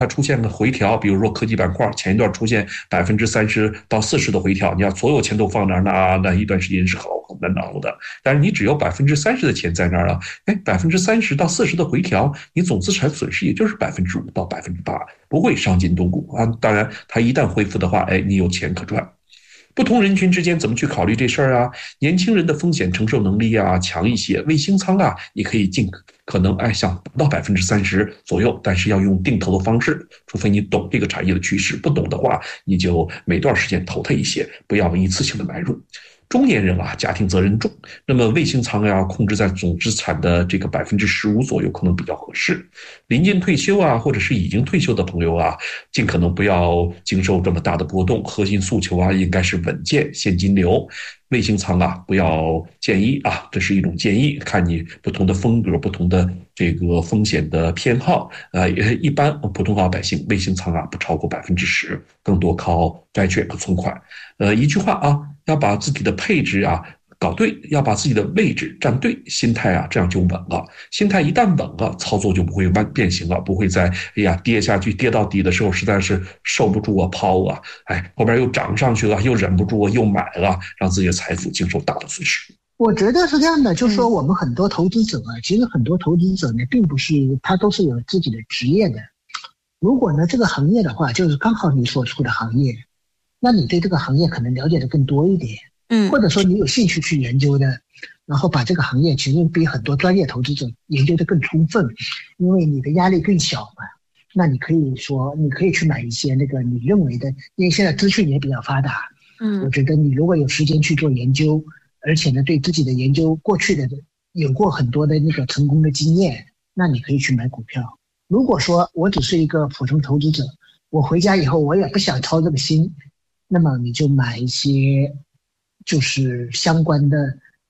它出现了回调，比如说科技板块前一段出现30%到40%的回调，你要所有钱都放那儿，那一段时间是很难熬的。但是你只有30%的钱在那儿了，30%到40%的回调，你总资产损失也就是5%到8%，不会伤筋动骨啊。当然，它一旦恢复的话，你有钱可赚。不同人群之间怎么去考虑这事儿啊？年轻人的风险承受能力啊强一些，卫星仓啊，你可以尽可能想达到30%左右，但是要用定投的方式，除非你懂这个产业的趋势，不懂的话，你就每段时间投它一些，不要一次性的买入。中年人啊，家庭责任重，那么卫星仓要控制在总资产的这个15%左右，可能比较合适。临近退休啊，或者是已经退休的朋友啊，尽可能不要经受这么大的波动。核心诉求啊，应该是稳健现金流。卫星仓啊，不要建议啊，这是一种建议，看你不同的风格、不同的这个风险的偏好。一般普通老百姓卫星仓啊不超过10%，更多靠债券和存款。一句话啊，要把自己的配置啊搞对，要把自己的位置站对，心态啊这样就稳了。心态一旦稳了，操作就不会变形了，不会在跌下去跌到底的时候实在是受不住啊抛啊，后边又涨上去了，又忍不住又买了，让自己的财富经受大的损失。 我觉得是这样的，就是说我们很多投资者啊，其实很多投资者呢，并不是他都是有自己的职业的。如果呢这个行业的话，就是刚好你所处的行业，那你对这个行业可能了解的更多一点。或者说你有兴趣去研究的，然后把这个行业其实比很多专业投资者研究的更充分，因为你的压力更小嘛。那你可以去买一些那个你认为的，因为现在资讯也比较发达。我觉得你如果有时间去做研究，而且呢对自己的研究过去的有过很多的那个成功的经验，那你可以去买股票。如果说我只是一个普通投资者，我回家以后我也不想操这个心，那么你就买一些就是相关的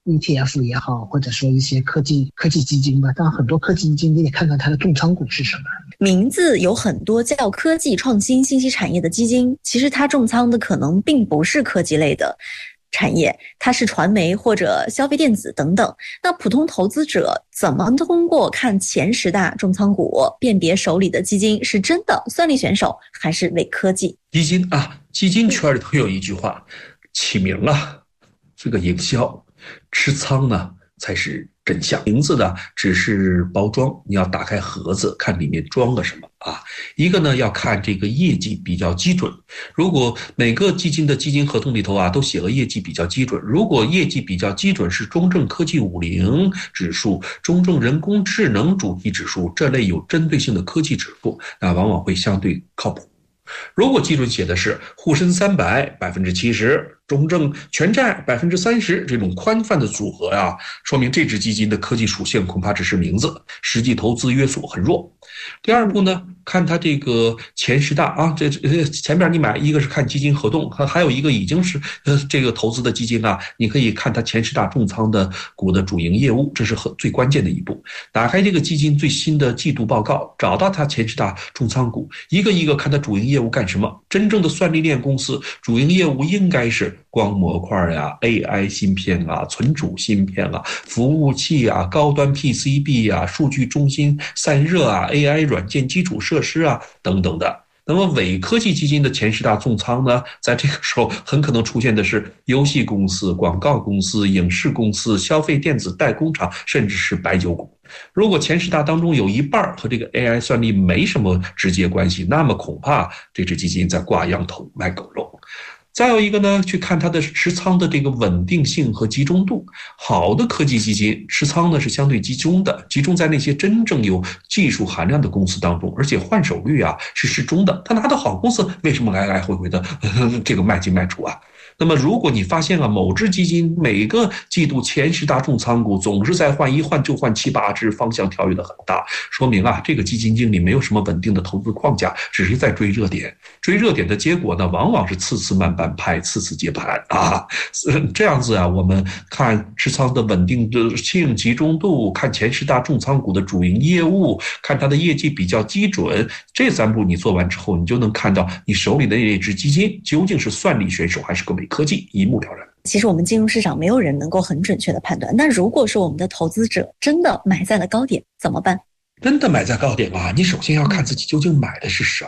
ETF 也好，或者说一些科技基金吧。当然很多科技基金你得看看它的重仓股是什么。 名字有很多叫科技创新信息产业的基金，其实它重仓的可能并不是科技类的产业，它是传媒或者消费电子等等。那普通投资者怎么通过看前10大重仓股辨别手里的基金是真的算力选手还是伪科技？ 基金圈里头有一句话，起名啊这个营销，持仓呢才是真相。名字呢只是包装，你要打开盒子看里面装了什么啊。一个呢要看这个业绩比较基准，如果每个基金的基金合同里头啊都写了业绩比较基准，如果业绩比较基准是中证科技50指数、中证人工智能主题指数这类有针对性的科技指数，那往往会相对靠谱。如果基准写的是沪深300 70%，中证全债 30%， 这种宽泛的组合啊，说明这支基金的科技属性恐怕只是名字，实际投资约束很弱。第二步呢，看它这个前10大啊，这前面你买一个是看基金合同，还有一个已经是这个投资的基金啊，你可以看它前10大重仓的股的主营业务，这是最关键的一步。打开这个基金最新的季度报告，找到它前10大重仓股，一个一个看它主营业务干什么。真正的算力链公司主营业务应该是光模块呀、AI 芯片啊、存储芯片啊、服务器啊、高端 PCB 啊、数据中心散热啊、AI 软件基础设施啊等等的。那么伪科技基金的前10大重仓呢，在这个时候很可能出现的是游戏公司、广告公司、影视公司、消费电子代工厂，甚至是白酒股。如果前10大当中有一半和这个 AI 算力没什么直接关系，那么恐怕这只基金在挂羊头卖狗肉。再有一个呢，去看它的持仓的这个稳定性和集中度。好的科技基金持仓呢是相对集中的，集中在那些真正有技术含量的公司当中，而且换手率啊是适中的。他拿到好公司，为什么来来回回的这个卖进卖出啊？那么如果你发现某只基金每个季度前10大重仓股总是在换，一换就换7、8只，方向跳跃的很大，说明这个基金经理没有什么稳定的投资框架，只是在追热点。追热点的结果呢，往往是次次慢半拍，次次接盘啊。这样子我们看持仓的稳定性、集中度，看前10大重仓股的主营业务，看它的业绩比较基准，这3步你做完之后，你就能看到你手里的那只基金究竟是算力选手还是个伪科技，一目了然。 其实我们金融市场没有人能够很准确的判断，那如果说我们的投资者真的买在了高点怎么办？ 真的买在高点你首先要看自己究竟买的是什